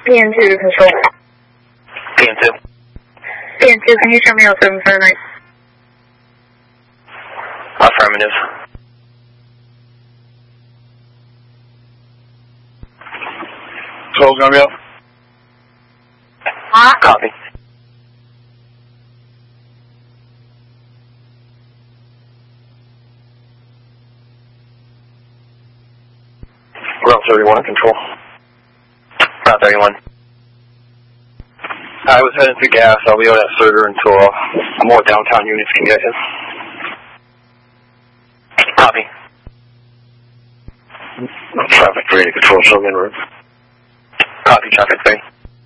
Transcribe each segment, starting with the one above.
BN2 to control. BN2. BN2, can you show me 07 Fahrenheit? Affirmative. So gonna be up. Copy. Route 31 control. Route 31. I was heading to gas. I'll be out at Surter until more downtown units can get in. Copy. Traffic 3 to control Shogun Road. Copy, traffic 3.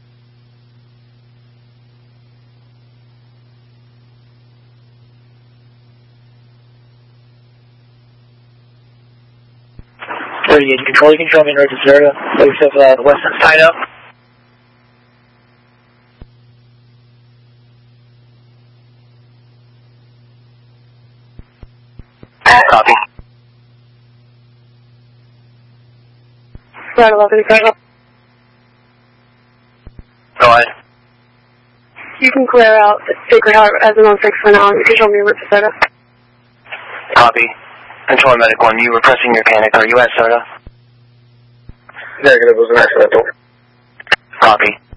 Control, you can show me north of Zerta, east of the western side up. Copy. Right 11, Colonel. Go ahead. You can clear out Sacred Heart as an 06 for now. You can show me route to Soda. Copy. Control Medic 1, you requesting your panic. Are you at Soda? Negative, was an accident. Copy.